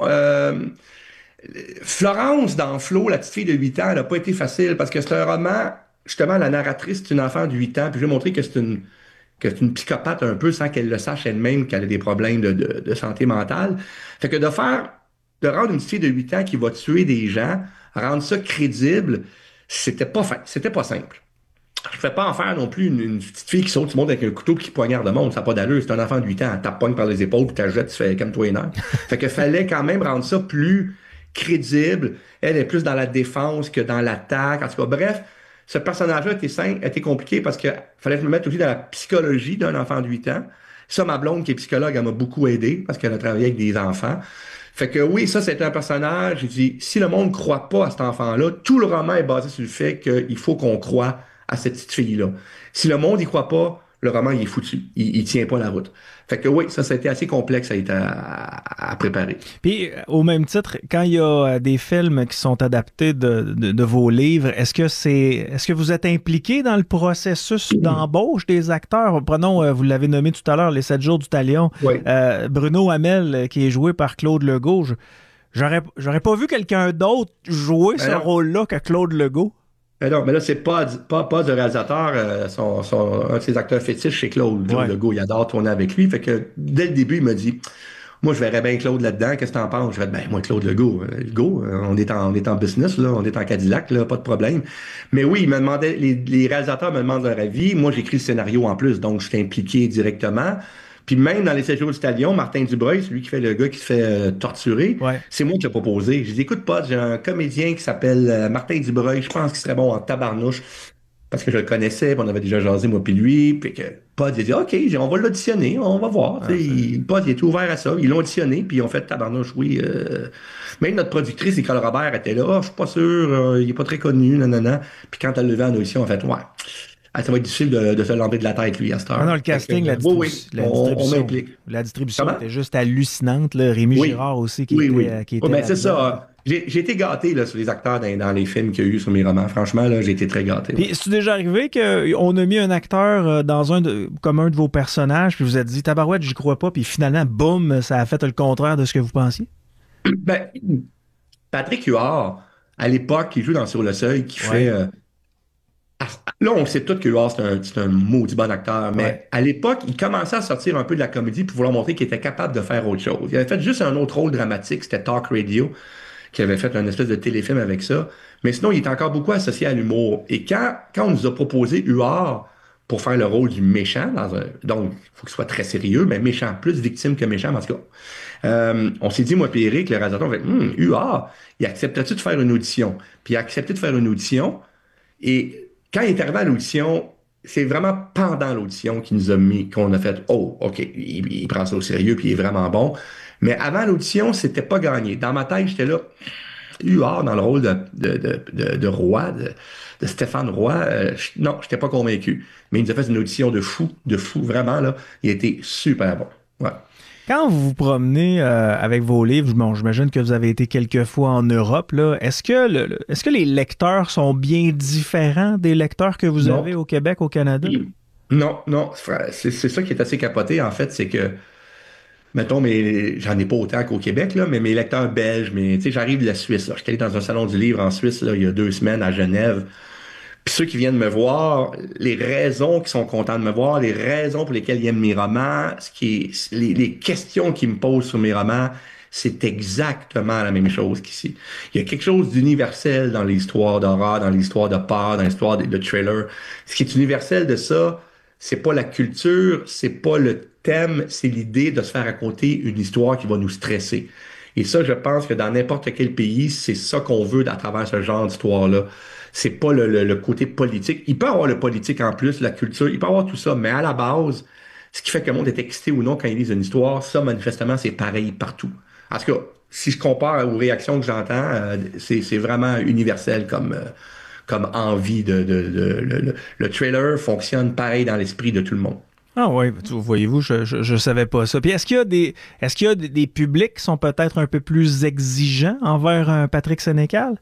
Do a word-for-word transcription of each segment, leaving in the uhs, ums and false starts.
Euh, Florence, dans Flo, la petite fille de huit ans, elle n'a pas été facile parce que c'est un roman, justement, la narratrice, c'est une enfant de huit ans, puis je vais montrer que c'est une, que c'est une psychopathe un peu sans qu'elle le sache elle-même qu'elle a des problèmes de, de, de santé mentale. Fait que de faire, de rendre une petite fille de huit ans qui va tuer des gens, rendre ça crédible, c'était pas, fa- c'était pas simple. Je ne fais pas en faire non plus une, une petite fille qui saute du monde avec un couteau puis qui poignarde le monde. Ça n'a pas d'allure. C'est un enfant de huit ans. Elle tape pogne par les épaules puis tu la jettes, tu fais comme toi et nerfs. Fait qu'il fallait quand même rendre ça plus crédible. Elle est plus dans la défense que dans l'attaque. En tout cas, bref, ce personnage-là était simple, était compliqué parce que fallait que je me mette aussi dans la psychologie d'un enfant de huit ans. Ça, ma blonde qui est psychologue, elle m'a beaucoup aidé parce qu'elle a travaillé avec des enfants. Fait que oui, ça, c'est un personnage. J'ai dit, si le monde ne croit pas à cet enfant-là, tout le roman est basé sur le fait qu'il faut qu'on croie à cette petite fille-là. Si le monde y croit pas, le roman, il est foutu. Il, il tient pas la route. Fait que oui, ça, ça a été assez complexe à, à, à préparer. Puis, euh, au même titre, quand il y a euh, des films qui sont adaptés de, de, de vos livres, est-ce que c'est, est-ce que vous êtes impliqué dans le processus d'embauche des acteurs? Prenons, euh, vous l'avez nommé tout à l'heure, Les Sept Jours du Talion. Oui. Euh, Bruno Hamel, euh, qui est joué par Claude Legault. Je- J'aurais, j'aurais pas vu quelqu'un d'autre jouer Ben ce non. rôle-là que Claude Legault. Ben non, mais là, c'est pas, pas, pas de réalisateur, euh, son, son- un de ses acteurs fétiches, c'est Claude. Claude Ouais. Legault, il adore tourner avec lui. Fait que dès le début, il m'a dit, moi, je verrais bien Claude là-dedans. Qu'est-ce que t'en penses? Je vais ben, moi, Claude Legault, euh, Legault, euh, on est en, on est en business, là, on est en Cadillac, là, pas de problème. Mais oui, il me demandait, les, les réalisateurs me demandent leur avis. Moi, j'écris le scénario en plus, donc je suis impliqué directement. Puis même dans Les Sept Jours du Talion, Martin Dubreuil, celui qui fait le gars qui se fait euh, torturer, Ouais. c'est moi qui l'ai proposé. J'ai dit, écoute, pas, j'ai un comédien qui s'appelle euh, Martin Dubreuil, je pense qu'il serait bon en tabarnouche parce que je le connaissais, puis on avait déjà jasé, moi puis lui, puis que Pod, il a dit, OK, on va l'auditionner, on va voir. Ah, Tu sais, c'est- il- Pod, il était ouvert à ça. Ils l'ont auditionné, puis ils ont fait tabarnouche, oui. euh. Même notre productrice, Nicole Robert, était là, ah, je suis pas sûr, euh, il est pas très connu, nanana. Puis quand elle levé en audition, en fait, ouais, ah, ça va être difficile de, de se l'enlever de la tête, lui, à cette Ah non, heure. le Fait que, casting, la, euh, oui, distribu- oui, la on, on distribution. m'implique. La distribution Comment? était juste hallucinante, là. Rémi Oui, Girard aussi qui oui, était, oui. euh, qui Oh, était ben, c'est là-dedans. ça. J'ai j'ai été gâté là, sur les acteurs dans, dans les films qu'il y a eu sur mes romans. Franchement, là, j'ai été très gâté. Puis, Ouais. est-ce déjà arrivé qu'on a mis un acteur euh, dans un de, comme un de vos personnages, puis vous êtes dit, tabarouette, j'y crois pas, puis finalement, boum, ça a fait le contraire de ce que vous pensiez? Ben, Patrick Huard, à l'époque, qui joue dans Sur le Seuil, qui fait. Ouais, euh, ah, là, on sait tout que Huard, c'est un, c'est un maudit bon acteur, ouais. mais à l'époque, il commençait à sortir un peu de la comédie pour vouloir montrer qu'il était capable de faire autre chose. Il avait fait juste un autre rôle dramatique, c'était Talk Radio, qui avait fait un espèce de téléfilm avec ça. Mais sinon, il est encore beaucoup associé à l'humour. Et quand, quand on nous a proposé Huard pour faire le rôle du méchant, dans un, donc il faut qu'il soit très sérieux, mais méchant, plus victime que méchant, en tout cas. Euh, on s'est dit, moi et Eric, le réalisateur, on fait, hum, Huard, il acceptait-tu de faire une audition? Puis il a accepté de faire une audition. Et quand il est arrivé à l'audition, c'est vraiment pendant l'audition qu'il nous a mis, qu'on a fait, oh, OK, il, il prend ça au sérieux, puis il est vraiment bon. Mais avant l'audition, c'était pas gagné. Dans ma tête, j'étais là, Huard dans le rôle de, de, de, de, de Roy, de, de Stéphane Roy. Euh, je- non, j'étais pas convaincu. Mais il nous a fait une audition de fou, de fou, vraiment, là. Il était super bon. Ouais. Quand vous vous promenez euh, avec vos livres, bon, j'imagine que vous avez été quelques fois en Europe, là. Est-ce que, le, le- est-ce que les lecteurs sont bien différents des lecteurs que vous Non. avez au Québec, au Canada? Non, non, fra- c'est c'est ça qui est assez capoté, en fait, c'est que, mettons, mais j'en ai pas autant qu'au Québec, là, mais mes lecteurs belges, mais tu sais, j'arrive de la Suisse, là. J'étais allé dans un salon du livre en Suisse, là, il y a deux semaines à Genève. Puis ceux qui viennent me voir, les raisons qui sont contents de me voir, les raisons pour lesquelles ils aiment mes romans, ce qui est, les, les questions qu'ils me posent sur mes romans, c'est exactement la même chose qu'ici. Il y a quelque chose d'universel dans l'histoire d'horreur, dans l'histoire de peur, dans l'histoire de, de thriller. Ce qui est universel de ça, c'est pas la culture, c'est pas le thème, c'est l'idée de se faire raconter une histoire qui va nous stresser. Et ça, je pense que dans n'importe quel pays, c'est ça qu'on veut à travers ce genre d'histoire-là. C'est pas le, le- le côté politique. Il peut y avoir le politique en plus, la culture, il peut y avoir tout ça, mais à la base, ce qui fait que le monde est excité ou non quand ils lisent une histoire, ça, manifestement, c'est pareil partout. En tout cas, si je compare aux réactions que j'entends, euh, c'est, c'est vraiment universel comme, euh, comme envie de, de, de- le, le- le trailer fonctionne pareil dans l'esprit de tout le monde. Ah oui, voyez-vous, je, je, je savais pas ça. Puis est-ce qu'il y a des est-ce qu'il y a des, des publics qui sont peut-être un peu plus exigeants envers un Patrick Sénécal?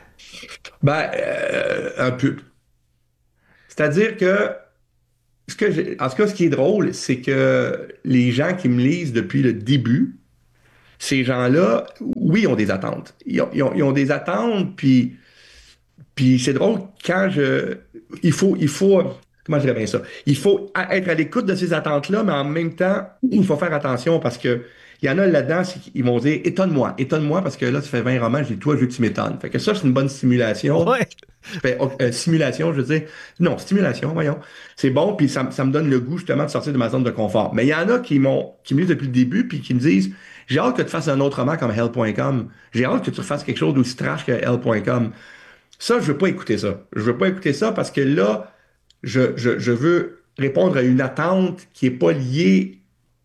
Ben, euh, un peu. C'est-à-dire que, ce que j'ai- en tout cas, ce qui est drôle, c'est que les gens qui me lisent depuis le début, ces gens-là, oui, ils ont des attentes. Ils ont, ils ont, ils ont des attentes, puis, puis c'est drôle, quand je... Il faut, il faut... Comment je dirais bien ça? Il faut a- être à l'écoute de ces attentes-là, mais en même temps, il faut faire attention parce que il y en a là-dedans, c'est qu'ils vont dire étonne-moi, étonne-moi parce que là, tu fais vingt romans, je dis toi, je veux que tu m'étonnes. Fait que ça, c'est une bonne stimulation. Ouais. Je fais oh, euh, simulation, je veux dire. Non, stimulation, voyons. C'est bon, puis ça, m- ça me donne le goût justement de sortir de ma zone de confort. Mais il y en a qui m'ont, qui me disent depuis le début, puis qui me disent j'ai hâte que tu fasses un autre roman comme Hell point com. J'ai hâte que tu fasses quelque chose d'aussi trash que Hell point com. Ça, je veux pas écouter ça. Je veux pas écouter ça parce que là, je, je, je veux répondre à une attente qui est pas liée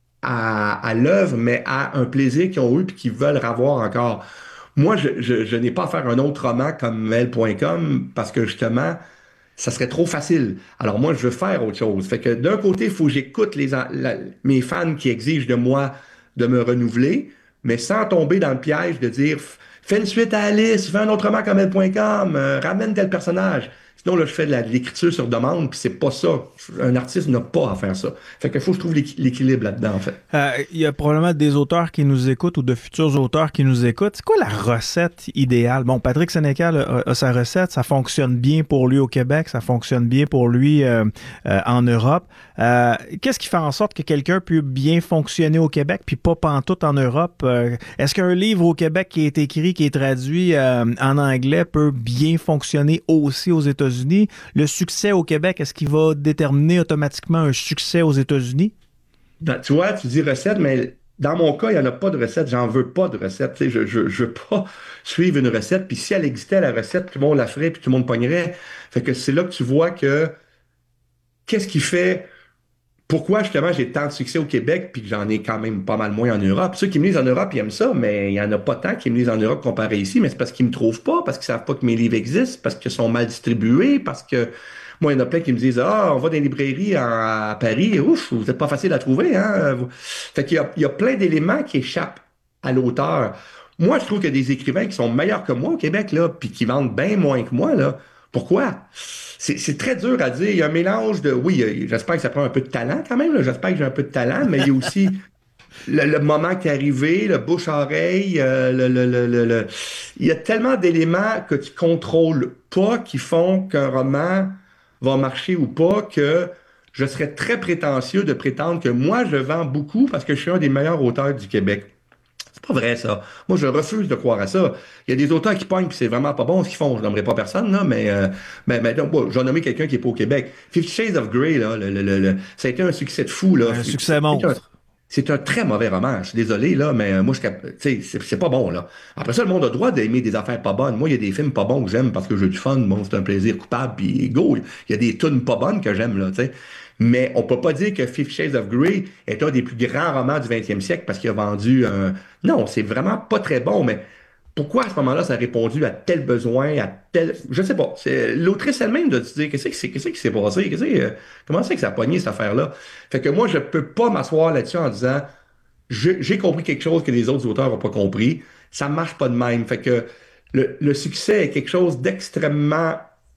à, à l'œuvre, mais à un plaisir qu'ils ont eu et qu'ils veulent avoir encore. Moi, je, je, je n'ai pas à faire un autre roman comme L point com parce que justement, ça serait trop facile. Alors moi, je veux faire autre chose. Fait que d'un côté, il faut que j'écoute les, en- la- mes fans qui exigent de moi de me renouveler, mais sans tomber dans le piège de dire fais une suite à Alice, fais un autre roman comme L point com, euh, ramène tel personnage. Sinon, là, je fais de la- de l'écriture sur demande, puis c'est pas ça. Un artiste n'a pas à faire ça. Fait qu'il faut que je trouve l'équi- l'équilibre là-dedans, en fait. Euh, Il y a probablement des auteurs qui nous écoutent ou de futurs auteurs qui nous écoutent. C'est quoi la recette idéale? Bon, Patrick Sénécal a, a sa recette, ça fonctionne bien pour lui au Québec, ça fonctionne bien pour lui euh, euh, en Europe. Euh, Qu'est-ce qui fait en sorte que quelqu'un peut bien fonctionner au Québec puis pas pantoute en Europe? Euh, Est-ce qu'un livre au Québec qui est écrit, qui est traduit euh, en anglais peut bien fonctionner aussi aux États-Unis? Le succès au Québec, est-ce qu'il va déterminer automatiquement un succès aux États-Unis? Dans- tu vois, tu dis recette, mais dans mon cas, il n'y en a pas de recette. J'en veux pas de recette. Tu sais, je, je, je veux pas suivre une recette. Puis si elle existait, la recette, tout le monde la ferait, puis tout le monde pognerait. Fait que c'est là que tu vois que qu'est-ce qui fait, pourquoi justement j'ai tant de succès au Québec, puis que j'en ai quand même pas mal moins en Europe. Ceux qui me lisent en Europe, ils aiment ça, mais il n'y en a pas tant qui me lisent en Europe comparé ici. Mais c'est parce qu'ils me trouvent pas, parce qu'ils savent pas que mes livres existent, parce qu'ils sont mal distribués, parce que moi, il y en a plein qui me disent ah, on va dans les librairies en- à Paris, ouf, vous n'êtes pas facile à trouver, hein? Vous- Fait qu'il y a, il y a plein d'éléments qui échappent à l'auteur. Moi, je trouve qu'il y a des écrivains qui sont meilleurs que moi au Québec, là, puis qui vendent bien moins que moi, là. Pourquoi? C'est c'est très dur à dire. Il y a un mélange de, oui, euh, j'espère que ça prend un peu de talent quand même, là. J'espère que j'ai un peu de talent, mais il y a aussi le, le moment qui est arrivé, le bouche-oreille, euh, le, le, le, le- le- il y a tellement d'éléments que tu contrôles pas qui font qu'un roman va marcher ou pas que je serais très prétentieux de prétendre que moi, je vends beaucoup parce que je suis un des meilleurs auteurs du Québec. C'est pas vrai, ça. Moi, je refuse de croire à ça. Il y a des auteurs qui pognent, puis c'est vraiment pas bon ce qu'ils font. Je nommerai pas personne, là, mais, euh, mais, mais donc, bon, j'en nommé quelqu'un qui est pas au Québec. Fifty Shades of Grey, là, le, le- le- le- ça a été un succès de fou, là. Un succès C'est un, monstre. c'est un très mauvais roman. Je suis désolé, là, mais euh, moi, je, cap- tu sais, c'est c'est pas bon, là. Après ça, le monde a le droit d'aimer des affaires pas bonnes. Moi, il y a des films pas bons que j'aime parce que j'ai du fun. Bon, c'est un plaisir coupable, puis go. Il y a des tunes pas bonnes que j'aime, là, tu sais. Mais on peut pas dire que Fifty Shades of Grey est un des plus grands romans du vingtième siècle parce qu'il a vendu un... Non, c'est vraiment pas très bon, mais pourquoi à ce moment-là ça a répondu à tel besoin, à tel... Je sais pas. C'est l'autrice elle-même de se dire qu'est-ce que c'est- qu'est-ce qui s'est passé, qu'est-ce que- comment c'est que ça a pogné cette affaire-là. Fait que moi, je peux pas m'asseoir là-dessus en disant j'ai j'ai compris quelque chose que les autres auteurs n'ont pas compris. Ça marche pas de même. Fait que le, le succès est quelque chose d'extrêmement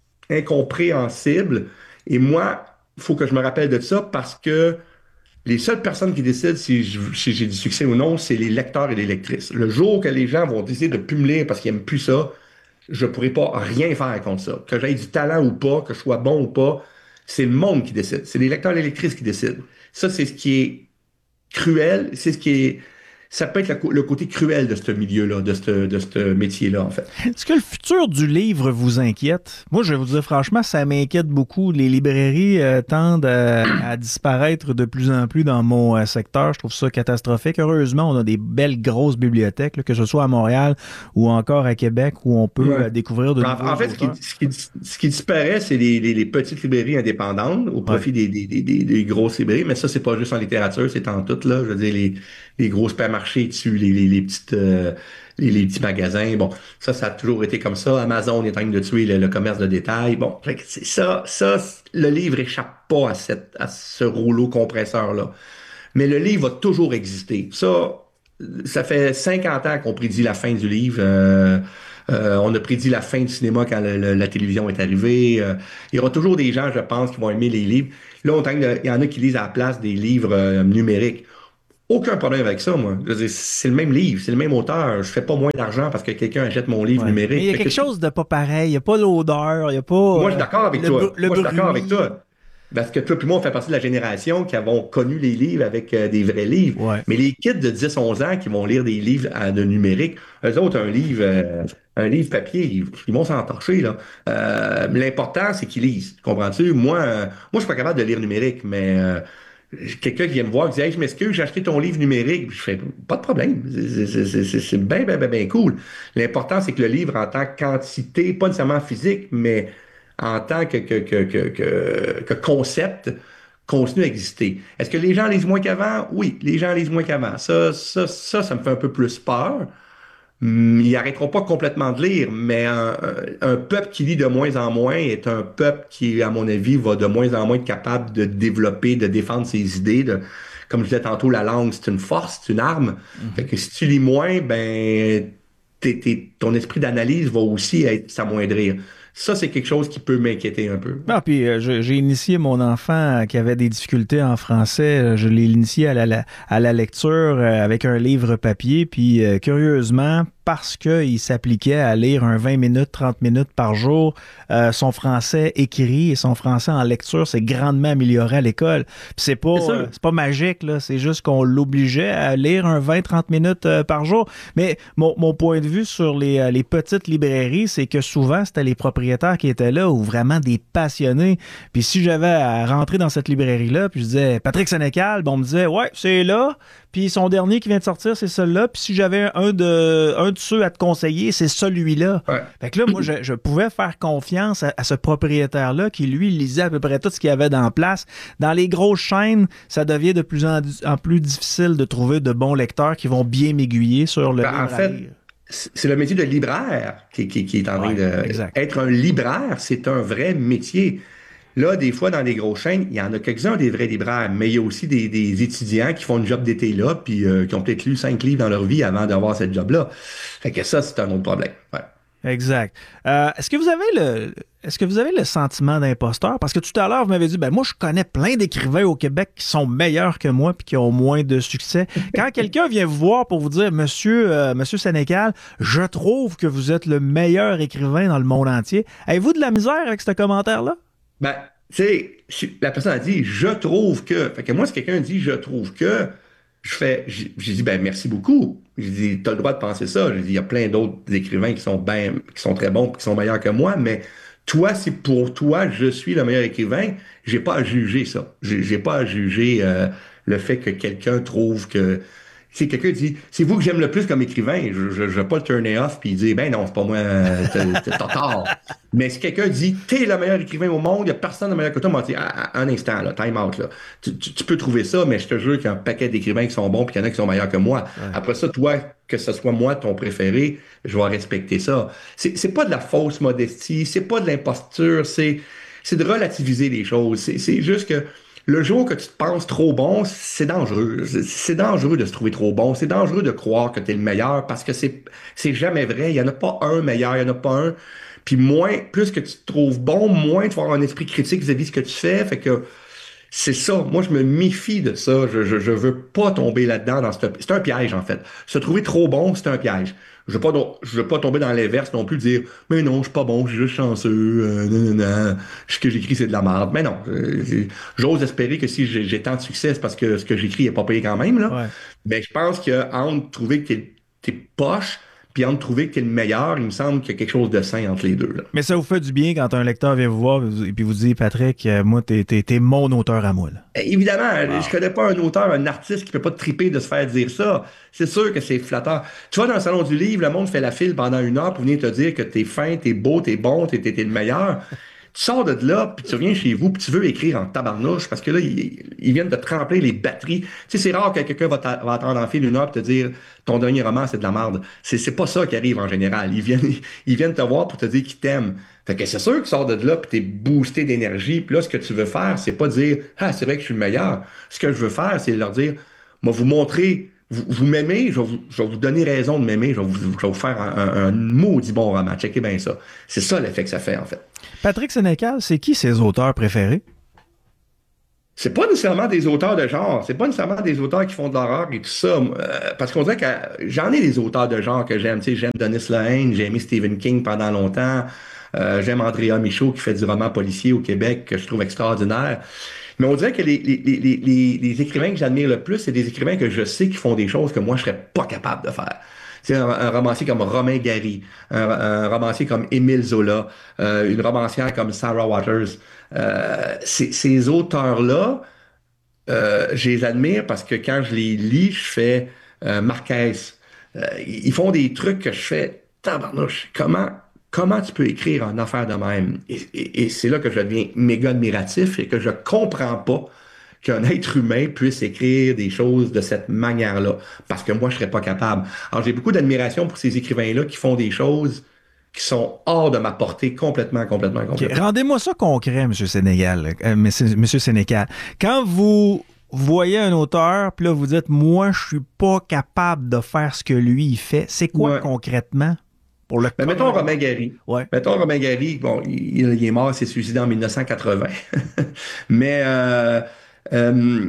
incompréhensible. Et moi, il faut que je me rappelle de ça parce que les seules personnes qui décident si je- si j'ai du succès ou non, c'est les lecteurs et les lectrices. Le jour que les gens vont décider de plus me lire parce qu'ils n'aiment plus ça, je ne pourrai pas rien faire contre ça. Que j'aie du talent ou pas, que je sois bon ou pas, c'est le monde qui décide. C'est les lecteurs et les lectrices qui décident. Ça, c'est ce qui est cruel, c'est ce qui est... Ça peut être le, co- le côté cruel de ce milieu-là, de ce de ce métier-là, en fait. Est-ce que le futur du livre vous inquiète? Moi, je vais vous dire franchement, ça m'inquiète beaucoup. Les librairies euh, tendent à, à disparaître de plus en plus dans mon euh, secteur. Je trouve ça catastrophique. Heureusement, on a des belles grosses bibliothèques, là, que ce soit à Montréal ou encore à Québec, où on peut Ouais. euh, découvrir de En, nouveaux en fait, ce qui, auteurs. ce qui, ce qui disparaît, c'est les, les- les petites librairies indépendantes au Ouais. profit des, des, des, des- des grosses librairies. Mais ça, c'est pas juste en littérature, c'est en tout, là. Je veux dire, les, les gros supermarchés dessus, les, les, les petites, euh, les, les petits magasins. Bon, ça, ça a toujours été comme ça. Amazon est en train de tuer le, le commerce de détail. Bon, fait que c'est ça, ça, c- le livre échappe pas à cette, à ce rouleau compresseur-là. Mais le livre va toujours exister. Ça, ça fait cinquante ans qu'on prédit la fin du livre. Euh, euh, on a prédit la fin du cinéma quand le- le- la télévision est arrivée. Euh, il y aura toujours des gens, je pense, qui vont aimer les livres. Là, on est en train de- il y en a qui lisent à la place des livres euh, numériques. aucun problème avec ça, moi. Je veux dire, c'est le même livre, c'est le même auteur. Je fais pas moins d'argent parce que quelqu'un achète mon livre Ouais. numérique. Mais il y a Fait que quelque chose de pas pareil. Il n'y a pas l'odeur, il n'y a pas moi, je suis euh, d'accord avec le, br- toi. le Moi, je suis d'accord avec bruit. toi. Parce que toi et moi, on fait partie de la génération qui avons connu les livres avec euh, des vrais livres. Ouais. Mais les kids de dix onze ans qui vont lire des livres à- de numérique, eux autres, un livre, euh, un livre papier, ils, ils vont s'en torcher, là. Euh, mais l'important, c'est qu'ils lisent. Comprends-tu? Moi, euh, moi, je suis pas capable de lire numérique, mais euh, quelqu'un qui vient me voir et dit Hey, je m'excuse, j'ai acheté ton livre numérique. Je fais pas de problème. C'est c'est- c'est- c'est- c'est bien, bien, bien, bien cool. L'important, c'est que le livre, en tant que quantité, pas nécessairement physique, mais en tant que, que, que, que, que, que concept, continue à exister. Est-ce que les gens lisent moins qu'avant? Oui, les gens lisent moins qu'avant. Ça, ça, ça, ça me fait un peu plus peur. Hum, Ils n'arrêteront pas complètement de lire, mais un, un- un peuple qui lit de moins en moins est un peuple qui, à mon avis, va de moins en moins être capable de développer, de défendre ses idées. De, comme je disais tantôt, la langue, c'est une force, c'est une arme. Fait Mhm. que si tu lis moins, ben, t'es- t'es- ton esprit d'analyse va aussi être s'amoindrir. Ça, c'est quelque chose qui peut m'inquiéter un peu. Ouais. Ah, puis euh, je- j'ai initié mon enfant qui avait des difficultés en français. euh, Je l'ai initié à la, la- à la lecture euh, avec un livre papier. Puis euh, curieusement, parce qu'il s'appliquait à lire un vingt minutes, trente minutes par jour, euh, son français écrit et son français en lecture s'est grandement amélioré à l'école. Puis c'est pas, C'est euh, sûr. c'est pas magique, là. C'est juste qu'on l'obligeait à lire un vingt trente minutes euh, par jour. Mais mon, mon point de vue sur les, euh, les petites librairies, c'est que souvent, c'était les propriétaires qui étaient là ou vraiment des passionnés. Puis si j'avais à rentrer dans cette librairie-là, puis je disais Patrick Sénécal, bon, on me disait ouais, c'est là. Puis son dernier qui vient de sortir, c'est celui-là. Puis si j'avais un de, un de ceux à te conseiller, c'est celui-là. Ouais. Fait que là, moi, je, je pouvais faire confiance à, à ce propriétaire-là qui, lui, lisait à peu près tout ce qu'il y avait dans la place. Dans les grosses chaînes, ça devient de plus en, en plus difficile de trouver de bons lecteurs qui vont bien m'aiguiller sur le Ben, livre en à fait, lire. c'est le métier de libraire qui, qui- qui est en train Ouais, de... exact. Être un libraire, c'est un vrai métier. Là, des fois, dans les grosses chaînes, il y en a quelques-uns des vrais libraires, mais il y a aussi des, des étudiants qui font une job d'été là, puis euh, qui ont peut-être lu cinq livres dans leur vie avant d'avoir cette job-là. Fait que ça, c'est un autre problème. Ouais. Exact. Euh, est-ce que vous avez le est-ce que vous avez le sentiment d'imposteur? Parce que tout à l'heure, vous m'avez dit, ben moi, je connais plein d'écrivains au Québec qui sont meilleurs que moi puis qui ont moins de succès. Quand quelqu'un vient vous voir pour vous dire, Monsieur, euh, Monsieur Sénécal, je trouve que vous êtes le meilleur écrivain dans le monde entier, avez-vous de la misère avec ce commentaire-là? Ben, tu sais, je- la personne a dit, je trouve que. Fait que moi, si quelqu'un dit, je trouve que, je fais, j'ai j'ai dit, ben, merci beaucoup. J'ai dit, t'as le droit de penser ça. J'ai dit, il y a plein d'autres écrivains qui sont ben, qui sont très bons, qui sont meilleurs que moi, mais toi, si pour toi, je suis le meilleur écrivain, j'ai pas à juger ça. J'ai j'ai pas à juger euh, le fait que quelqu'un trouve que. Si quelqu'un dit, c'est vous que j'aime le plus comme écrivain, je je, je vais pas le turner off puis dire, ben non, c'est pas moi, euh, t'as t'as tort. Mais si quelqu'un dit, t'es le meilleur écrivain au monde, il n'y a personne de meilleur que toi, on va dire, ah, ah, un instant, là, time out, là. Tu, tu- tu peux trouver ça, mais je te jure qu'il y a un paquet d'écrivains qui sont bons puis qu'il y en a qui sont meilleurs que moi. Ouais. Après ça, toi, que ce soit moi ton préféré, je vais respecter ça. C'est c'est pas de la fausse modestie, c'est pas de l'imposture, c'est c'est de relativiser les choses. C'est c'est juste que le jour que tu te penses trop bon, c'est dangereux. C'est c'est dangereux de se trouver trop bon. C'est dangereux de croire que tu es le meilleur parce que c'est c'est jamais vrai. Il n'y en a pas un meilleur, il n'y en a pas un. Puis moins, plus que tu te trouves bon, moins tu vas avoir un esprit critique vis-à-vis de ce que tu fais. Fait que c'est ça. Moi, je me méfie de ça. Je, je, je veux pas tomber là-dedans. Dans cette... C'est un piège, en fait. Se trouver trop bon, c'est un piège. Je veux pas, do- je veux pas tomber dans l'inverse non plus, dire, mais non, je suis pas bon, je suis juste chanceux, euh, non, non, non. Ce que j'écris, c'est de la merde. Mais non. euh, c'est- J'ose espérer que si j'ai j'ai tant de succès, c'est parce que ce que j'écris est pas payé quand même, là. Ouais. Mais je pense qu'entre trouver que t'es t'es poche, puis entre trouver que t'es le meilleur, il me semble qu'il y a quelque chose de sain entre les deux, là. Mais ça vous fait du bien quand un lecteur vient vous voir et puis vous dit, Patrick, euh, moi, t'es, t'es, t'es mon auteur à moi, là. Eh, Évidemment, Ah. je connais pas un auteur, un artiste qui peut pas te triper de se faire dire ça. C'est sûr que c'est flatteur. Tu vois, dans le salon du livre, le monde fait la file pendant une heure pour venir te dire que t'es fin, t'es beau, t'es bon, t'es, t'es, t'es le meilleur. Tu sors de là, puis tu reviens chez vous, puis tu veux écrire en tabarnouche, parce que là, ils, ils viennent de te remplir les batteries. Tu sais, c'est rare que quelqu'un va, t'a- va attendre en fil une heure et te dire ton dernier roman, c'est de la merde. C'est, c'est pas ça qui arrive en général. Ils viennent, ils viennent te voir pour te dire qu'ils t'aiment. Fait que c'est sûr que tu sors de là, puis t'es boosté d'énergie, puis là, ce que tu veux faire, c'est pas dire ah, c'est vrai que je suis le meilleur. Ce que je veux faire, c'est leur dire moi, vous montrer. Vous, vous m'aimez, je vais vous, je vais vous donner raison de m'aimer, je vais vous, je vais vous faire un, un, un maudit bon roman. Checkez bien ça. C'est ça l'effet que ça fait, en fait. Patrick Sénécal, c'est qui ses auteurs préférés? c'est pas nécessairement des auteurs de genre, c'est pas nécessairement des auteurs qui font de l'horreur et tout ça. Euh, parce qu'on dirait que j'en ai des auteurs de genre que j'aime. Tu sais, j'aime Denis Lehane, j'ai aimé Stephen King pendant longtemps. Euh, j'aime Andrea Michaud qui fait du roman policier au Québec que je trouve extraordinaire. Mais on dirait que les, les, les, les, les écrivains que j'admire le plus, c'est des écrivains que je sais qui font des choses que moi je serais pas capable de faire. C'est un, un romancier comme Romain Gary, un, un romancier comme Émile Zola, euh, une romancière comme Sarah Waters. Euh, ces, ces auteurs-là, euh, je les admire parce que quand je les lis, je fais euh, Marquez. Euh, ils font des trucs que je fais tabarnouche. Comment, comment tu peux écrire en affaire de même? Et, et, et c'est là que je deviens méga admiratif et que je comprends pas qu'un être humain puisse écrire des choses de cette manière-là. Parce que moi, je serais pas capable. Alors, j'ai beaucoup d'admiration pour ces écrivains-là qui font des choses qui sont hors de ma portée complètement, complètement, complètement. Okay. Rendez-moi ça concret, M. Sénégal, euh, M. Sénécal. Quand vous voyez un auteur, puis là, vous dites, moi, je suis pas capable de faire ce que lui, il fait, c'est quoi ouais. concrètement? Pour le ben, mettons Romain Gary. Ouais. Mettons Romain Gary, bon, il, il est mort, il s'est suicidé en dix-neuf cent quatre-vingts. Mais euh, euh,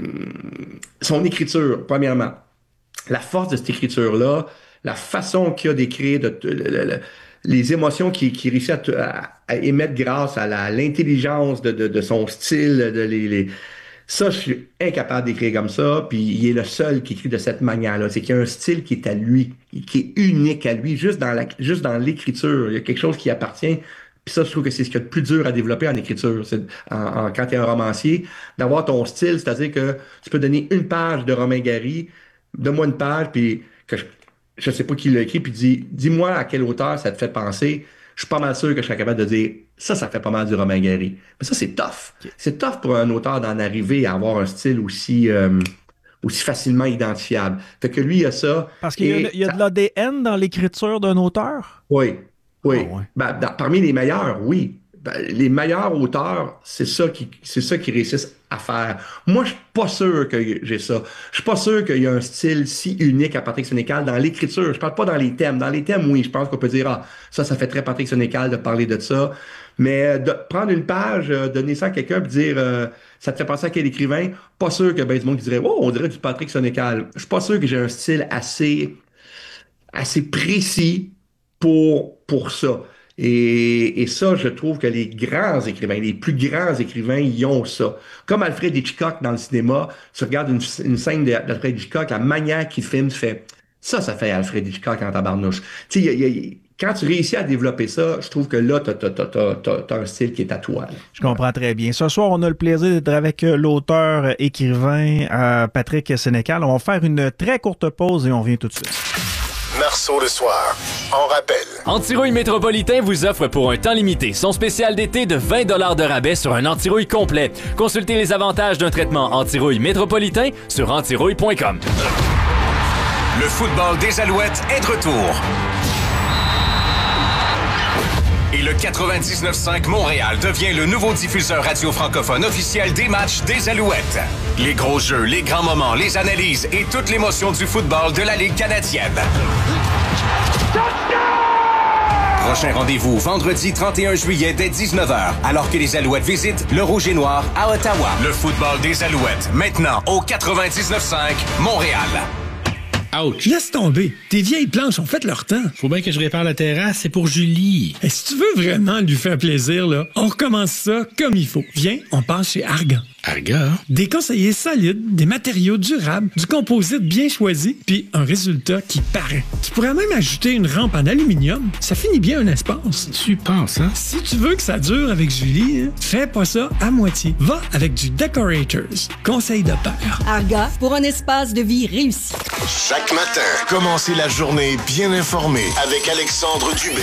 son écriture, premièrement, la force de cette écriture-là, la façon qu'il a d'écrire, de, de, de, de, de, les émotions qu'il qui réussit à, à, à émettre grâce à la, l'intelligence de, de, de son style, de les, les... ça, je suis incapable d'écrire comme ça, puis il est le seul qui écrit de cette manière-là. C'est qu'il y a un style qui est à lui, qui est unique à lui, juste dans, la, juste dans l'écriture. Il y a quelque chose qui appartient. Puis ça, je trouve que c'est ce qu'il y a de plus dur à développer en écriture. C'est en, en, quand tu es un romancier, d'avoir ton style, c'est-à-dire que tu peux donner une page de Romain Gary, donne-moi une page, puis que je, je sais pas qui l'a écrit, puis dis, dis-moi à quel auteur ça te fait penser. Je suis pas mal sûr que je serais capable de dire ça, ça fait pas mal du Romain Gary. Mais ça, c'est tough. Okay. C'est tough pour un auteur d'en arriver à avoir un style aussi, euh, aussi facilement identifiable. Fait que lui, il a ça. Parce qu'il y a, il y a de l'A D N dans l'écriture d'un auteur? Oui. Oui. Oh, ouais. Ben, dans, parmi les meilleurs, oui. Ben, les meilleurs auteurs, c'est ça qui, c'est ça qu'ils réussissent à faire. Moi, je suis pas sûr que j'ai ça. Je suis pas sûr qu'il y a un style si unique à Patrick Sénécal dans l'écriture. Je parle pas dans les thèmes. Dans les thèmes, oui, je pense qu'on peut dire, ah, ça, ça fait très Patrick Sénécal de parler de ça. Mais de prendre une page, euh, donner ça à quelqu'un et dire, euh, ça te fait penser à quel écrivain? Pas sûr que ben du monde qui dirait, oh, on dirait du Patrick Sénécal. Je suis pas sûr que j'ai un style assez, assez précis pour, pour ça. Et, et ça, je trouve que les grands écrivains, les plus grands écrivains, ils ont ça. Comme Alfred Hitchcock dans le cinéma, tu regardes une, une scène d'Alfred Hitchcock, la manière qu'il filme, tu fais ça, ça fait Alfred Hitchcock en tabarnouche. Tu sais, quand tu réussis à développer ça, je trouve que là, t'as, t'as, t'as, t'as, t'as un style qui est à toi. Là. Je comprends très bien. Ce soir, on a le plaisir d'être avec l'auteur, écrivain euh, Patrick Sénécal. On va faire une très courte pause et on revient tout de suite. Marceau le soir. On rappelle. Antirouille Métropolitain vous offre pour un temps limité son spécial d'été de vingt dollars de rabais sur un antirouille complet. Consultez les avantages d'un traitement antirouille métropolitain sur antirouille point com. Le football des Alouettes est de retour. Et le quatre-vingt-dix-neuf cinq Montréal devient le nouveau diffuseur radio francophone officiel des matchs des Alouettes. Les gros jeux, les grands moments, les analyses et toute l'émotion du football de la Ligue canadienne. Prochain rendez-vous vendredi trente et un juillet dès dix-neuf heures, alors que les Alouettes visitent le Rouge et Noir à Ottawa. Le football des Alouettes, maintenant au quatre-vingt-dix-neuf cinq Montréal. Ouch. Laisse tomber. Tes vieilles planches ont fait leur temps. Faut bien que je répare la terrasse, c'est pour Julie. Et si tu veux vraiment lui faire plaisir, là, on recommence ça comme il faut. Viens, on passe chez Argan. Argan? Des conseillers solides, des matériaux durables, du composite bien choisi, puis un résultat qui paraît. Tu pourrais même ajouter une rampe en aluminium. Ça finit bien un espace. Tu penses, hein? Si tu veux que ça dure avec Julie, hein, fais pas ça à moitié. Va avec du Decorators. Conseil de père. Argan, pour un espace de vie réussi. Chaque matin, commencez la journée bien informé avec Alexandre Dubé.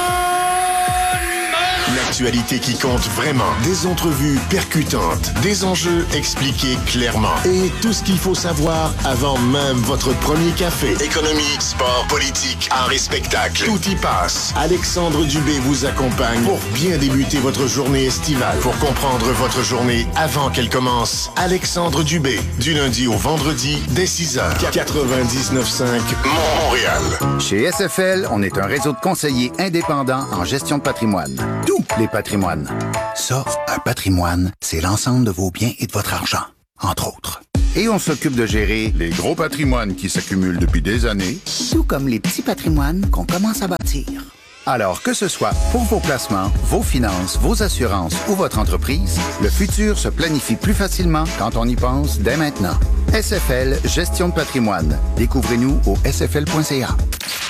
L'actualité qui compte vraiment. Des entrevues percutantes. Des enjeux expliqués clairement. Et tout ce qu'il faut savoir avant même votre premier café. Économie, sport, politique, art et spectacle. Tout y passe. Alexandre Dubé vous accompagne pour bien débuter votre journée estivale. Pour comprendre votre journée avant qu'elle commence. Alexandre Dubé. Du lundi au vendredi, dès six heures. quatre-vingt-dix-neuf cinq Montréal. Chez S F L, on est un réseau de conseillers indépendants en gestion de patrimoine. Tout les patrimoines. Ça, un patrimoine, c'est l'ensemble de vos biens et de votre argent, entre autres. Et on s'occupe de gérer les gros patrimoines qui s'accumulent depuis des années, tout comme les petits patrimoines qu'on commence à bâtir. Alors que ce soit pour vos placements, vos finances, vos assurances ou votre entreprise, le futur se planifie plus facilement quand on y pense dès maintenant. S F L Gestion de patrimoine. Découvrez-nous au s f l point c a.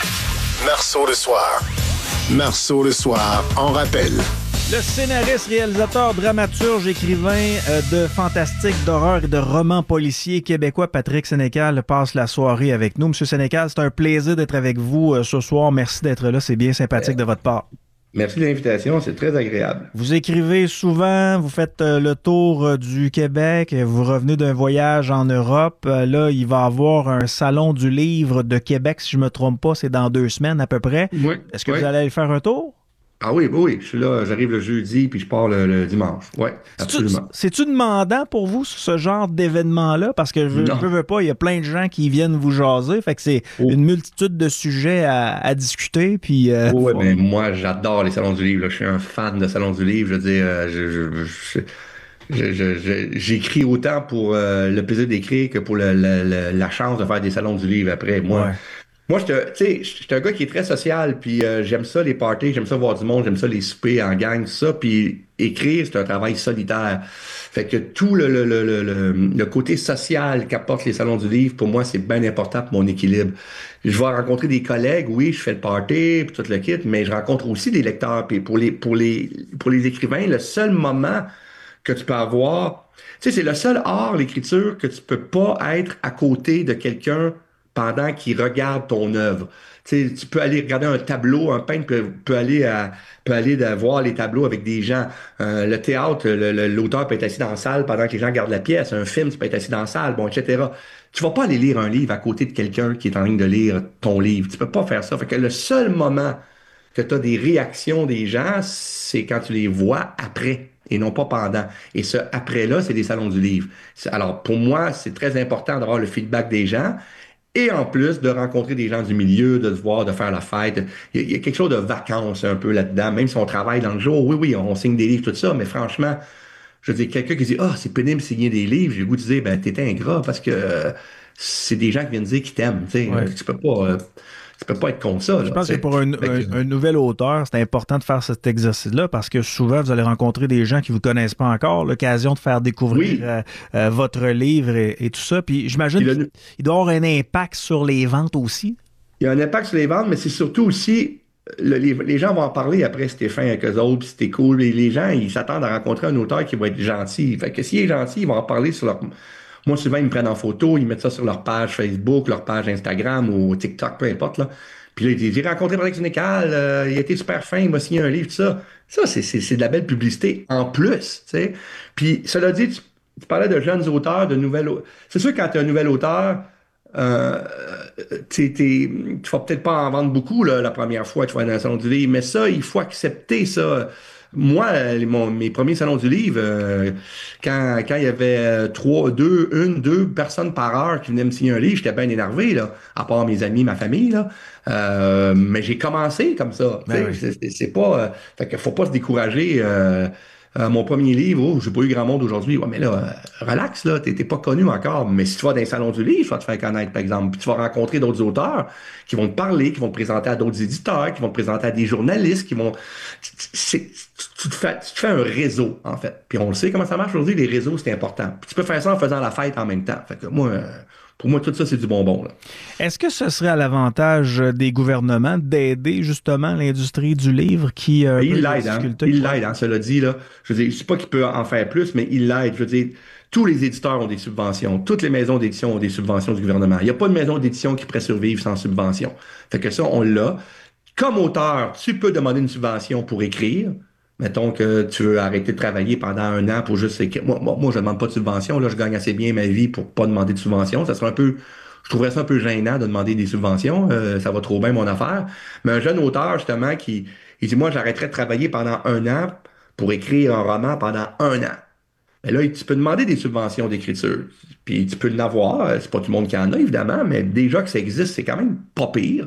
Marceau le soir. Marceau le soir en rappel. Le scénariste, réalisateur, dramaturge, écrivain euh, de fantastique, d'horreur et de romans policiers québécois, Patrick Sénécal, passe la soirée avec nous. Monsieur Sénécal, c'est un plaisir d'être avec vous euh, ce soir. Merci d'être là. C'est bien sympathique de votre part. Merci de l'invitation. C'est très agréable. Vous écrivez souvent, vous faites euh, le tour euh, du Québec, vous revenez d'un voyage en Europe. Euh, là, il va y avoir un salon du livre de Québec, si je ne me trompe pas, c'est dans deux semaines à peu près. Oui. Est-ce que oui. vous allez aller faire un tour? Ah oui, oui, je suis là, j'arrive le jeudi puis je pars le, le dimanche. Oui, absolument. C'est-tu demandant pour vous, ce genre d'événement-là? Parce que je ne veux pas, il y a plein de gens qui viennent vous jaser, fait que c'est oh. une multitude de sujets à, à discuter. Puis, euh, oui, faut... mais moi, j'adore les salons du livre. Là. Je suis un fan de salons du livre. Je veux dire, je, je, je, je, je, je, j'écris autant pour euh, le plaisir d'écrire que pour le, le, le, la chance de faire des salons du livre après. Moi, ouais. Moi, je suis un gars qui est très social, puis euh, j'aime ça les parties, j'aime ça voir du monde, j'aime ça les soupers en gang, tout ça, puis écrire, c'est un travail solitaire. Fait que tout le, le, le, le, le côté social qu'apportent les salons du livre, pour moi, c'est bien important pour mon équilibre. Je vais rencontrer des collègues, oui, je fais le party, puis tout le kit, mais je rencontre aussi des lecteurs, puis pour les, pour les, pour les écrivains, le seul moment que tu peux avoir, tu sais, c'est le seul art, l'écriture, que tu peux pas être à côté de quelqu'un pendant qu'il regarde ton œuvre. Tu sais, tu peux aller regarder un tableau, un peintre peut, peut aller à, peut aller de voir les tableaux avec des gens. Euh, le théâtre, le, le, l'auteur peut être assis dans la salle pendant que les gens regardent la pièce. Un film, tu peux être assis dans la salle, bon, et cetera. Tu vas pas aller lire un livre à côté de quelqu'un qui est en ligne de lire ton livre. Tu peux pas faire ça. Fait que le seul moment que tu as des réactions des gens, c'est quand tu les vois après et non pas pendant. Et ce après-là, c'est des salons du livre. Alors, pour moi, c'est très important d'avoir le feedback des gens. Et en plus, de rencontrer des gens du milieu, de se voir, de faire la fête. Il y, a, il y a quelque chose de vacances un peu là-dedans, même si on travaille dans le jour. Oui, oui, on signe des livres, tout ça, mais franchement, je veux dire, quelqu'un qui dit « Ah, oh, c'est pénible de signer des livres », j'ai le goût de dire « Ben, t'es ingrat parce que euh, c'est des gens qui viennent dire qu'ils t'aiment. » Tu sais, ouais. Tu peux pas... Euh, Tu peux pas être contre ça. Là, je pense t'sais. que pour un, un, un nouvel auteur, c'est important de faire cet exercice-là parce que souvent, vous allez rencontrer des gens qui ne vous connaissent pas encore, l'occasion de faire découvrir oui. euh, euh, votre livre et, et tout ça. Puis j'imagine qu'il le... il doit avoir un impact sur les ventes aussi. Il y a un impact sur les ventes, mais c'est surtout aussi... Le, les, les gens vont en parler après si t'es fin avec eux autres, puis si t'es cool. Et les gens, ils s'attendent à rencontrer un auteur qui va être gentil. Fait que s'il est gentil, ils vont en parler sur leur... Moi, souvent, ils me prennent en photo, ils mettent ça sur leur page Facebook, leur page Instagram ou TikTok, peu importe, là. Puis là, il dit, j'ai rencontré Patrick Sénécal, euh, il a été super fin, il m'a signé un livre, tout ça. Ça, c'est, c'est, c'est de la belle publicité en plus, tu sais. Puis, cela dit, tu, tu parlais de jeunes auteurs, de nouvelles... C'est sûr que quand tu es un nouvel auteur, euh, t'es, t'es, tu vas peut-être pas en vendre beaucoup, là, la première fois que tu vas dans un salon du livre, mais ça, il faut accepter ça. Moi, les, mon, mes premiers salons du livre, euh, quand, quand il y avait trois, deux, une, deux personnes par heure qui venaient me signer un livre, j'étais bien énervé, là, à part mes amis, ma famille, là. Euh, mais j'ai commencé comme ça. Ben oui. c'est, c'est, c'est pas. Euh, fait qu'il faut pas se décourager. Euh, euh, mon premier livre, oh, j'ai pas eu grand monde aujourd'hui. Ouais, mais là, euh, relax, là, t'es, t'es pas connu encore. Mais si tu vas dans les salons du livre, tu vas te faire connaître, par exemple. Puis tu vas rencontrer d'autres auteurs qui vont te parler, qui vont te présenter à d'autres éditeurs, qui vont te présenter à des journalistes, qui vont. C'est, tu, te fais, tu te fais un réseau, en fait. Puis on le sait comment ça marche aujourd'hui, les réseaux, c'est important. Puis tu peux faire ça en faisant la fête en même temps. Fait que moi. Euh, Pour moi, tout ça, c'est du bonbon. Là. Est-ce que ce serait à l'avantage des gouvernements d'aider justement l'industrie du livre qui a il l'aide, hein? Il l'aide, hein, cela dit. Là. Je veux dire, je sais pas qu'il peut en faire plus, mais il l'aide. Je veux dire, tous les éditeurs ont des subventions. Toutes les maisons d'édition ont des subventions du gouvernement. Il n'y a pas de maison d'édition qui pourrait survivre sans subvention. Fait que ça, on l'a. Comme auteur, tu peux demander une subvention pour écrire. Mettons que tu veux arrêter de travailler pendant un an pour juste écrire. Moi, moi, moi je ne demande pas de subvention. Là, je gagne assez bien ma vie pour pas demander de subvention. Ça serait un peu, je trouverais ça un peu gênant de demander des subventions. Euh, ça va trop bien mon affaire. Mais un jeune auteur, justement, qui il dit, moi, j'arrêterais de travailler pendant un an pour écrire un roman pendant un an. Mais là, tu peux demander des subventions d'écriture. Puis tu peux en avoir. C'est pas tout le monde qui en a, évidemment, mais déjà que ça existe, c'est quand même pas pire.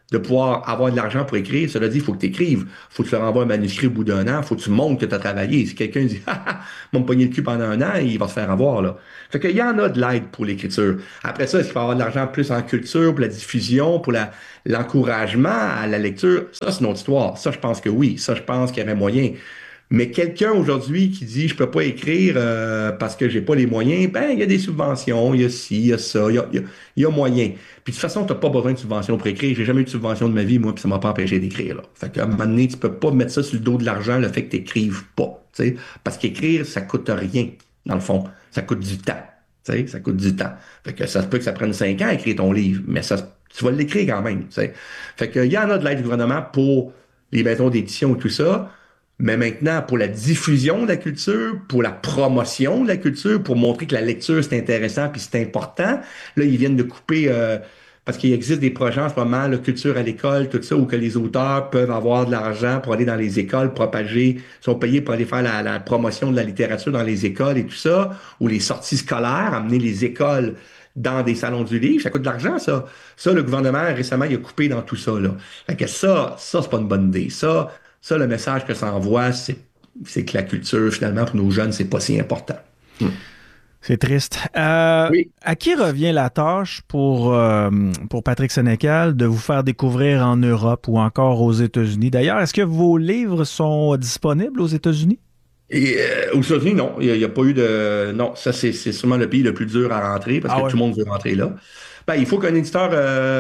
de pouvoir avoir de l'argent pour écrire. Cela dit, il faut que tu écrives. Il faut que tu leur envoies un manuscrit au bout d'un an. Il faut que tu montres que tu as travaillé. Si quelqu'un dit « Ah, ah, m'a pogné le cul pendant un an », il va se faire avoir, là. Fait qu'il y en a de l'aide pour l'écriture. Après ça, est-ce qu'il va y avoir de l'argent plus en culture, pour la diffusion, pour la, l'encouragement à la lecture? Ça, c'est une autre histoire. Ça, je pense que oui. Ça, je pense qu'il y avait moyen. Mais quelqu'un aujourd'hui qui dit « je peux pas écrire euh, parce que j'ai pas les moyens », ben il y a des subventions, il y a ci, il y a ça, il y a, il y a, il y a moyen. Puis de toute façon, tu n'as pas besoin de subvention pour écrire. J'ai jamais eu de subvention de ma vie, moi, puis ça m'a pas empêché d'écrire. Là. Fait qu'à un moment donné, tu peux pas mettre ça sur le dos de l'argent, le fait que tu n'écrives pas. T'sais? Parce qu'écrire, ça coûte rien, dans le fond. Ça coûte du temps. T'sais? Ça coûte du temps. Fait que ça se peut que ça prenne cinq ans à écrire ton livre, mais ça, tu vas l'écrire quand même. T'sais? Fait qu'il y en a de l'aide du gouvernement pour les maisons d'édition et tout ça. Mais maintenant, pour la diffusion de la culture, pour la promotion de la culture, pour montrer que la lecture, c'est intéressant puis c'est important, là, ils viennent de couper, euh, parce qu'il existe des projets en ce moment, la culture à l'école, tout ça, où que les auteurs peuvent avoir de l'argent pour aller dans les écoles, propager, sont payés pour aller faire la, la promotion de la littérature dans les écoles et tout ça, ou les sorties scolaires, amener les écoles dans des salons du livre, ça coûte de l'argent, ça. Ça, le gouvernement, récemment, il a coupé dans tout ça, là. Fait que ça, ça, c'est pas une bonne idée. Ça, Ça, le message que ça envoie, c'est, c'est que la culture, finalement, pour nos jeunes, c'est pas si important. Hum. C'est triste. Euh, oui. À qui revient la tâche pour, euh, pour Patrick Sénécal de vous faire découvrir en Europe ou encore aux États-Unis? D'ailleurs, est-ce que vos livres sont disponibles aux États-Unis? Et, euh, aux États-Unis, non. Il n'y a, a pas eu de... Non, ça, c'est, c'est sûrement le pays le plus dur à rentrer parce ah que ouais. tout le monde veut rentrer là. Ben, il faut qu'un éditeur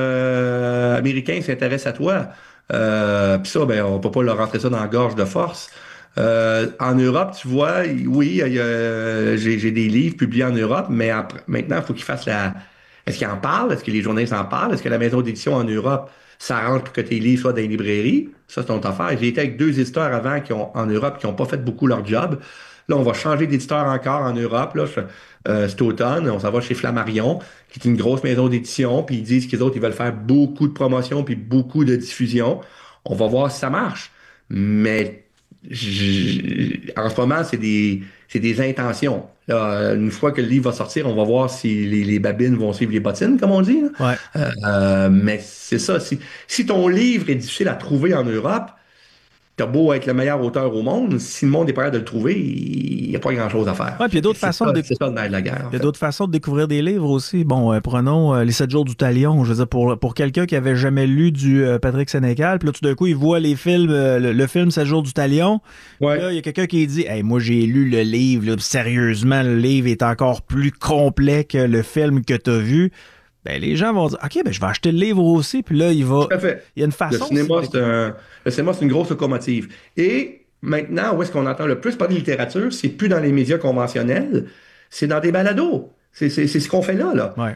euh, américain s'intéresse à toi. Euh, Puis ça, ben, on peut pas leur rentrer ça dans la gorge de force. Euh, en Europe, tu vois, oui, il y a, j'ai, j'ai des livres publiés en Europe, mais après, maintenant, il faut qu'ils fassent la... Est-ce qu'ils en parlent? Est-ce que les journalistes en parlent? Est-ce que la maison d'édition en Europe s'arrange pour que tes livres soient dans les librairies? Ça, c'est notre affaire. J'ai été avec deux éditeurs avant qui ont, en Europe qui n'ont pas fait beaucoup leur job. Là, on va changer d'éditeur encore en Europe. Là, euh, cet automne, on s'en va chez Flammarion, qui est une grosse maison d'édition, puis ils disent qu'ils autres, ils veulent faire beaucoup de promotion puis beaucoup de diffusion. On va voir si ça marche. Mais j', en ce moment, c'est des, c'est des intentions. Là, une fois que le livre va sortir, on va voir si les, les babines vont suivre les bottines, comme on dit. Là. Ouais. Euh, euh, mais c'est ça. Si, si ton livre est difficile à trouver en Europe, t'as beau être le meilleur auteur au monde, si le monde est prêt de le trouver, il n'y a pas grand-chose à faire. Ouais, puis il y a d'autres façons ça, de c'est ça le nerf de la guerre. Il y a d'autres façons de découvrir des livres aussi. Bon, euh, prenons euh, Les sept jours du Talion. Je veux dire, pour, pour quelqu'un qui avait jamais lu du euh, Patrick Sénécal, puis là, tout d'un coup, il voit les films, euh, le, le film sept jours du Talion. Ouais. Là, il y a quelqu'un qui dit « Hey, moi, j'ai lu le livre. Là, sérieusement, le livre est encore plus complet que le film que tu as vu. » Ben, les gens vont dire « OK, ben, je vais acheter le livre aussi. » Puis là, il va... Tout à fait. Il y a une façon... Le cinéma, c'est un... le cinéma, c'est une grosse locomotive. Et maintenant, où est-ce qu'on entend le plus parler de littérature? C'est plus dans les médias conventionnels, c'est dans des balados. C'est, c'est, c'est ce qu'on fait là. là. Ouais.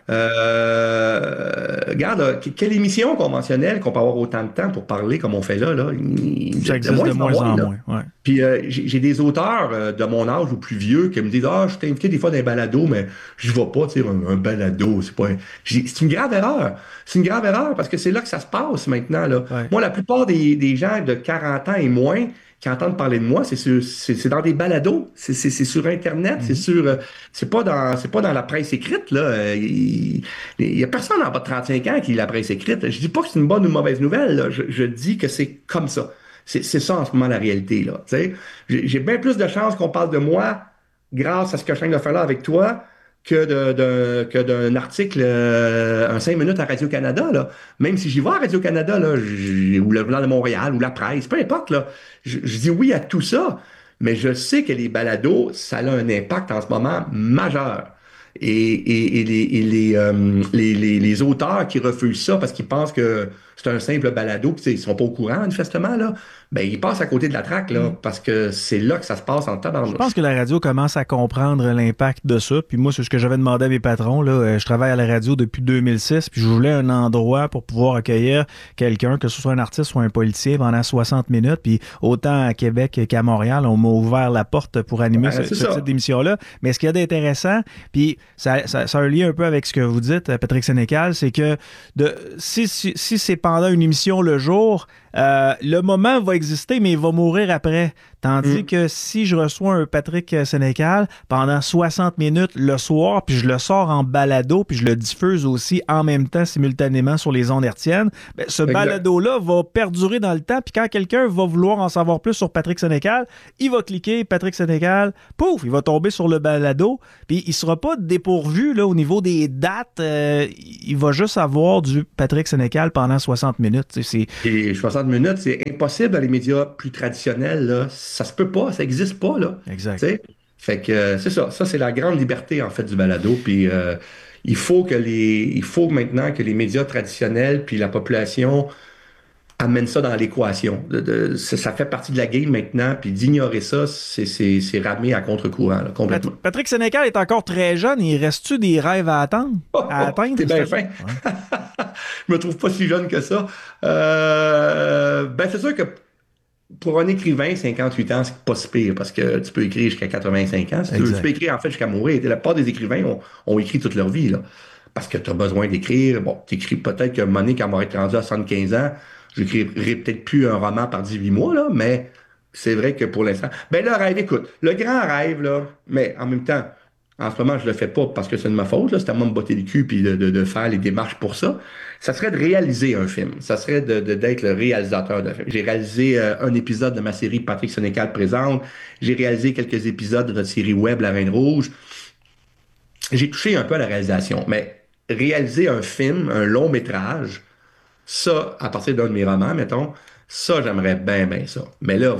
Euh, regarde, là, quelle émission conventionnelle qu'on peut avoir autant de temps pour parler comme on fait là? là il, Ça existe de, de moins, moins en moins. Ouais. Puis euh, j'ai, j'ai des auteurs euh, de mon âge ou plus vieux qui me disent « Ah, je t'ai invité des fois dans un balado, mais je ne vais pas, tu sais, un, un balado, c'est pas... » C'est une grave erreur. C'est une grave erreur parce que c'est là que ça se passe maintenant. Là. Ouais. Moi, la plupart des, des gens de quarante ans et moins qui entendent parler de moi, c'est sur, c'est, c'est dans des balados, c'est, c'est, c'est sur Internet, mm-hmm. c'est sur, euh, c'est pas dans, c'est pas dans la presse écrite, là. Il, il y a personne en bas de trente-cinq ans qui lit la presse écrite. Je dis pas que c'est une bonne ou une mauvaise nouvelle, là. Je, je dis que c'est comme ça. C'est, c'est ça en ce moment la réalité, là. Tu sais, j'ai, j'ai bien plus de chances qu'on parle de moi grâce à ce que je viens de faire là avec toi que, de, de, que d'un article, euh, un cinq minutes à Radio-Canada, là. Même si j'y vais à Radio-Canada, là, ou le Journal de Montréal, ou la presse, peu importe, là. Je, je dis oui à tout ça, mais je sais que les balados, ça a un impact en ce moment majeur. Et, et, et, les, et les, euh, les, les, les auteurs qui refusent ça parce qu'ils pensent que c'est un simple balado, puis ils ne sont pas au courant, manifestement, là, ben, ils passent à côté de la traque, là, mm. parce que c'est là que ça se passe en tabarnouche. Je pense que la radio commence à comprendre l'impact de ça. Puis moi, c'est ce que j'avais demandé à mes patrons. Là. Je travaille à la radio depuis deux mille six, puis je voulais un endroit pour pouvoir accueillir quelqu'un, que ce soit un artiste ou un politicien, pendant soixante minutes. Puis autant à Québec qu'à Montréal, on m'a ouvert la porte pour animer ouais, ce, ce type d'émission-là. Mais ce qu'il y a d'intéressant, puis ça, ça, ça a un lien un peu avec ce que vous dites, Patrick Sénécal, c'est que de, si, si, si c'est pendant une émission le jour, euh, le moment va exister, mais il va mourir après. Tandis mm. que si je reçois un Patrick Sénécal pendant soixante minutes le soir, puis je le sors en balado, puis je le diffuse aussi en même temps, simultanément sur les ondes hertziennes, ben, ce exact. balado-là va perdurer dans le temps, puis quand quelqu'un va vouloir en savoir plus sur Patrick Sénécal, il va cliquer Patrick Sénécal, pouf, il va tomber sur le balado, puis il sera pas dépourvu là, au niveau des dates, euh, il va juste avoir du Patrick Sénécal pendant soixante minutes. C'est... Et soixante minutes, c'est impossible dans les médias plus traditionnels, là. Ça se peut pas, ça existe pas, là. Exact. T'sais? Fait que euh, c'est ça. Ça, c'est la grande liberté, en fait, du balado. Puis euh, il faut que les. Il faut maintenant que les médias traditionnels puis la population amènent ça dans l'équation. De, de, ça, ça fait partie de la game maintenant, puis d'ignorer ça, c'est, c'est, c'est ramer à contre-courant, là, complètement. Pat- Patrick Sénécal est encore très jeune. Il reste-tu des rêves à attendre? Oh, à oh, atteindre? C'est bien fin. Ouais. Je me trouve pas si jeune que ça. Euh, ben, c'est sûr que pour un écrivain, cinquante-huit ans, c'est pas si pire, parce que tu peux écrire jusqu'à quatre-vingt-cinq ans. Si tu, tu peux écrire, en fait, jusqu'à mourir. La plupart des écrivains ont, ont écrit toute leur vie, là. Parce que tu as besoin d'écrire. Bon, tu écris peut-être que Monique, quand elle va être rendue à soixante-quinze ans, j'écrirai peut-être plus un roman par dix-huit mois, là, mais c'est vrai que pour l'instant... Ben, le rêve, écoute, le grand rêve, là, mais en même temps, en ce moment, je le fais pas parce que c'est de ma faute, là, c'est à moi de me botter le cul puis de, de, de faire les démarches pour ça. Ça serait de réaliser un film. Ça serait de, de, d'être le réalisateur d'un film. J'ai réalisé euh, un épisode de ma série Patrick Sénécal présente. J'ai réalisé quelques épisodes de notre série web La Reine Rouge. J'ai touché un peu à la réalisation, mais réaliser un film, un long métrage, ça, à partir d'un de mes romans, mettons, ça, j'aimerais bien, bien ça. Mais là,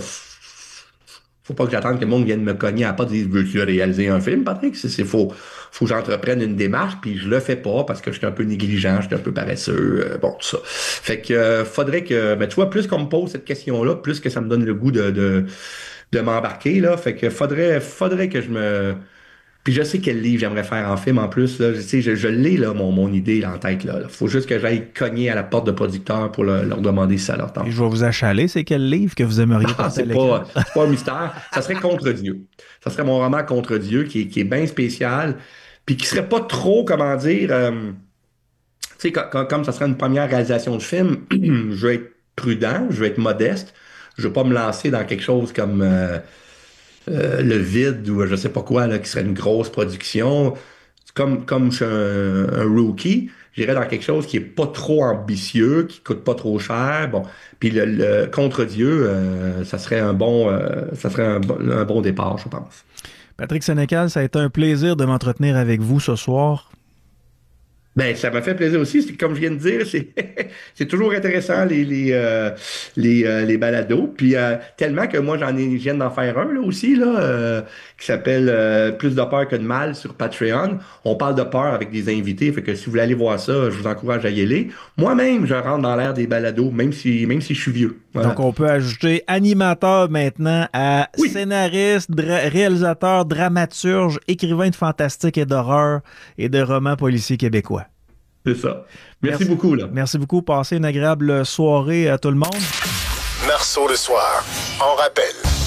faut pas que j'attende que le monde vienne me cogner à la porte et dire « Veux-tu réaliser un film, Patrick? » C'est, c'est faut, faut que j'entreprenne une démarche, puis je le fais pas parce que je suis un peu négligent, je suis un peu paresseux, euh, bon, tout ça. Fait que euh, faudrait que, ben tu vois, plus qu'on me pose cette question-là, plus que ça me donne le goût de, de, de m'embarquer, là. Fait que faudrait, faudrait que je me... Puis je sais quel livre j'aimerais faire en film en plus. Là. Je, sais, je, je l'ai, là, mon, mon idée là, en tête. Il faut juste que j'aille cogner à la porte de producteurs pour le, leur demander si ça leur tente. Et je vais vous achaler. C'est quel livre que vous aimeriez ah, passer c'est, pas, c'est pas un mystère. Ça serait Contre Dieu. Ça serait mon roman Contre Dieu qui est, qui est bien spécial. Puis qui serait pas trop, comment dire... Euh, tu sais, comme, comme ça serait une première réalisation de film, je vais être prudent, je vais être modeste. Je vais pas me lancer dans quelque chose comme... Euh, Euh, le vide ou je sais pas quoi là, qui serait une grosse production. Comme, comme je suis un, un rookie, j'irais dans quelque chose qui est pas trop ambitieux, qui coûte pas trop cher. Bon, puis le, le Contre Dieu, euh, ça serait un bon, euh, ça serait un, un bon départ, je pense. Patrick Sénécal, ça a été un plaisir de m'entretenir avec vous ce soir. Ben, ça m'a fait plaisir aussi. C'est, comme je viens de dire, c'est, c'est toujours intéressant, les, les, euh, les, euh, les balados. Puis, euh, tellement que moi, j'en ai, je viens d'en faire un, là, aussi, là, euh, qui s'appelle euh, Plus de peur que de mal sur Patreon. On parle de peur avec des invités. Fait que si vous voulez aller voir ça, je vous encourage à y aller. Moi-même, je rentre dans l'ère des balados, même si, même si je suis vieux. Voilà. Donc, on peut ajouter animateur maintenant à oui. scénariste, dra- réalisateur, dramaturge, écrivain de fantastique et d'horreur et de romans policiers québécois. C'est ça. Merci, Merci beaucoup. Là. Merci beaucoup. Passez une agréable soirée à tout le monde. Marceau le soir. En rappel.